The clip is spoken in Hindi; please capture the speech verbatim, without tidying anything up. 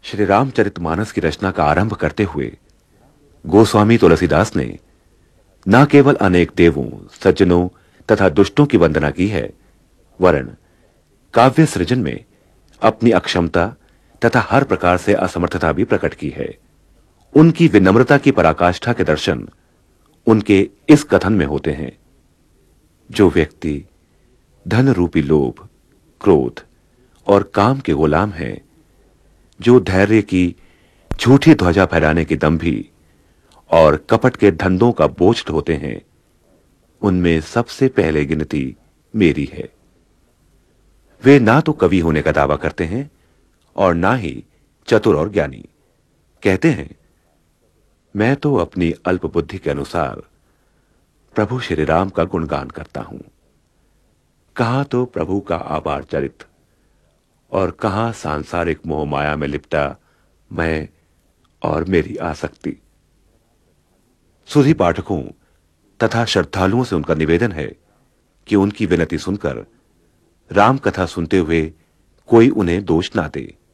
श्री रामचरितमानस की रचना का आरंभ करते हुए गोस्वामी तुलसीदास ने न केवल अनेक देवों, सज्जनों तथा दुष्टों की वंदना की है, वरन काव्य सृजन में अपनी अक्षमता तथा हर प्रकार से असमर्थता भी प्रकट की है। उनकी विनम्रता की पराकाष्ठा के दर्शन उनके इस कथन में होते हैं, जो व्यक्ति धन रूपी लोभ, क्रोध और काम के गुलाम है, जो धैर्य की झूठी ध्वजा फहराने की दंभी और कपट के धंधों का बोझ ढोते हैं, उनमें सबसे पहले गिनती मेरी है। वे ना तो कवि होने का दावा करते हैं और ना ही चतुर और ज्ञानी। कहते हैं, मैं तो अपनी अल्प बुद्धि के अनुसार प्रभु श्री राम का गुणगान करता हूं। कहां तो प्रभु का आभार चरित और कहां सांसारिक मोह माया में लिपटा मैं और मेरी आसक्ति। सुधी पाठकों तथा श्रद्धालुओं से उनका निवेदन है कि उनकी विनती सुनकर राम कथा सुनते हुए कोई उन्हें दोष ना दे।